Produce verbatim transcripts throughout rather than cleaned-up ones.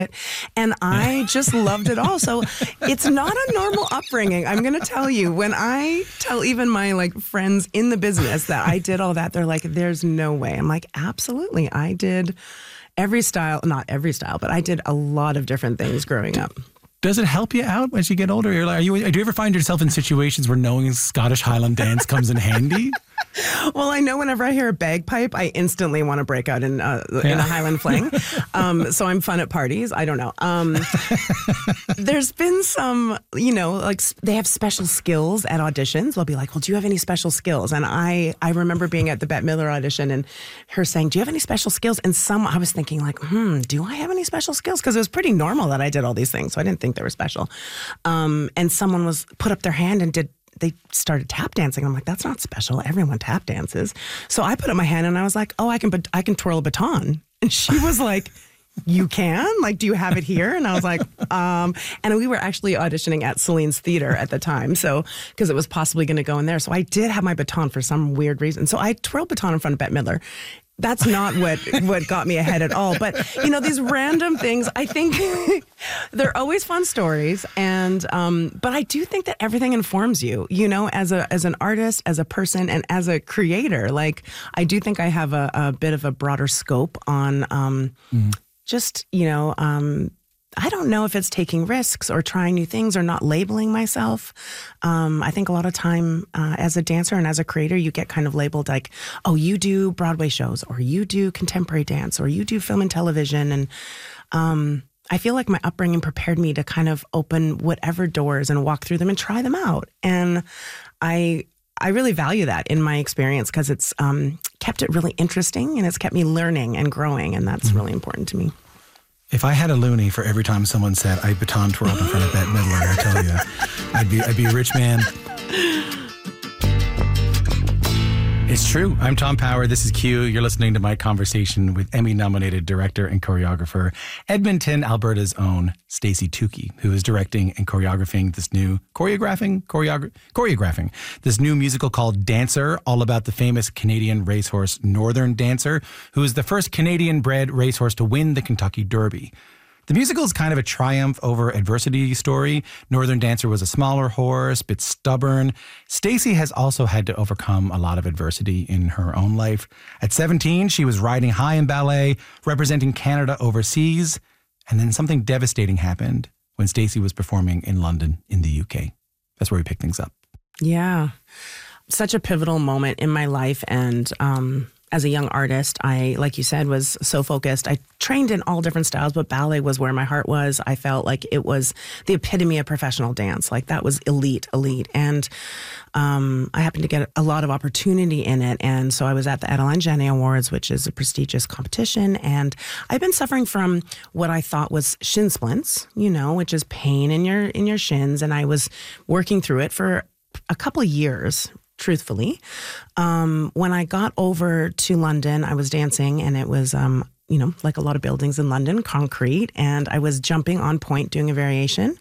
And I just loved it all. So it's not a normal upbringing. I'm going to tell you, when I tell even my like friends in the business that I did all that, they're like, there's no way. I'm like, absolutely. I did every style, not every style, but I did a lot of different things growing up. Does it help you out as you get older? You're like, are you, do you ever find yourself in situations where knowing Scottish Highland dance comes in handy? Well, I know whenever I hear a bagpipe, I instantly want to break out in, uh, yeah. in a Highland fling. Um, so I'm fun at parties. I don't know. Um, there's been some, you know, like they have special skills at auditions. They'll be like, well, do you have any special skills? And I, I remember being at the Bette Midler audition and her saying, do you have any special skills? And some, I was thinking like, hmm, do I have any special skills? Because it was pretty normal that I did all these things. So I didn't think they were special. Um, and someone was put up their hand and did they started tap dancing. I'm like, that's not special. Everyone tap dances. So I put up my hand and I was like, oh, I can, I can twirl a baton. And she was like, you can? Like, do you have it here? And I was like, um, and we were actually auditioning at Celine's Theater at the time. So, because it was possibly going to go in there. So I did have my baton for some weird reason. So I twirled baton in front of Bette Midler. That's not what, what got me ahead at all. But, you know, these random things, I think they're always fun stories. And, um, but I do think that everything informs you, you know, as a, as an artist, as a person, and as a creator. Like, I do think I have a, a bit of a broader scope on, um, mm. just, you know, um, I don't know if it's taking risks or trying new things or not labeling myself. Um, I think a lot of time uh, as a dancer and as a creator, you get kind of labeled like, oh, you do Broadway shows or you do contemporary dance or you do film and television. And um, I feel like my upbringing prepared me to kind of open whatever doors and walk through them and try them out. And I I really value that in my experience because it's um, kept it really interesting and it's kept me learning and growing. And that's mm-hmm. really important to me. If I had a loonie for every time someone said I baton twirled in front of Bette Midler, I tell you, I'd be I'd be a rich man. It's true. I'm Tom Power. This is Q. You're listening to my conversation with Emmy-nominated director and choreographer, Edmonton, Alberta's own Stacey Tukey, who is directing and choreographing this new choreographing choreogra- choreographing this new musical called Dancer, all about the famous Canadian racehorse Northern Dancer, who is the first Canadian-bred racehorse to win the Kentucky Derby. The musical is kind of a triumph over adversity story. Northern Dancer was a smaller horse, a bit stubborn. Stacey has also had to overcome a lot of adversity in her own life. At seventeen, she was riding high in ballet, representing Canada overseas. And then something devastating happened when Stacey was performing in London in the U K. That's where we pick things up. Yeah. Such a pivotal moment in my life. And, um, as a young artist, I, like you said, was so focused. I trained in all different styles, but ballet was where my heart was. I felt like it was the epitome of professional dance. Like that was elite, elite. And um, I happened to get a lot of opportunity in it. And so I was at the Adeline Janet Awards, which is a prestigious competition. And I've been suffering from what I thought was shin splints, you know, which is pain in your in your shins. And I was working through it for a couple of years, truthfully. Um, when I got over to London, I was dancing and it was, um, you know, like a lot of buildings in London, concrete. And I was jumping on point, doing a variation.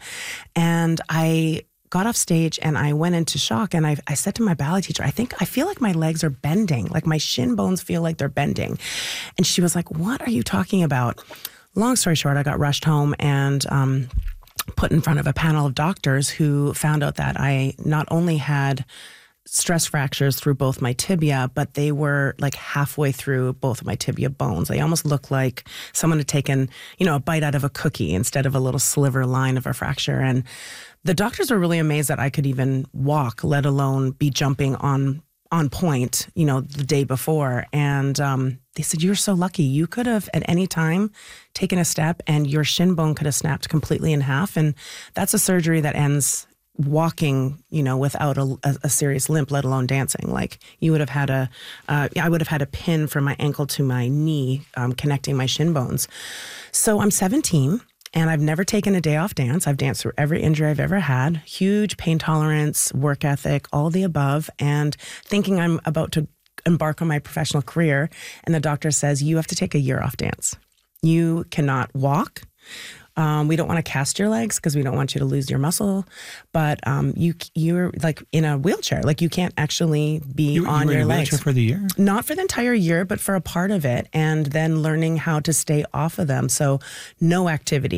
And I got off stage and I went into shock. And I, I said to my ballet teacher, I think I feel like my legs are bending, like my shin bones feel like they're bending. And she was like, what are you talking about? Long story short, I got rushed home and um, put in front of a panel of doctors who found out that I not only had stress fractures through both my tibia, but they were like halfway through both of my tibia bones. They almost looked like someone had taken, you know, a bite out of a cookie instead of a little sliver line of a fracture. And the doctors were really amazed that I could even walk, let alone be jumping on on point, you know, the day before. And um, they said, you're so lucky. You could have at any time taken a step and your shin bone could have snapped completely in half. And that's a surgery that ends walking, you know, without a, a, a serious limp, let alone dancing. Like you would have had a, uh, I would have had a pin from my ankle to my knee, um, connecting my shin bones. So I'm seventeen and I've never taken a day off dance. I've danced through every injury I've ever had, huge pain tolerance, work ethic, all the above. And thinking I'm about to embark on my professional career. And the doctor says, you have to take a year off dance. You cannot walk. Um, we don't want to cast your legs because we don't want you to lose your muscle, but um, you you're like in a wheelchair. Like you can't actually be you, on you were your in a legs wheelchair for the year. Not for the entire year, but for a part of it, and then learning how to stay off of them. So no activity.